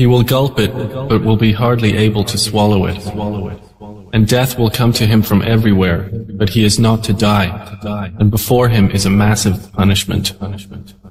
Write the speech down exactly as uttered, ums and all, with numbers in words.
He will gulp it, but will be hardly able to swallow it. And death will come to him from everywhere, but he is not to die, and before him is a massive punishment.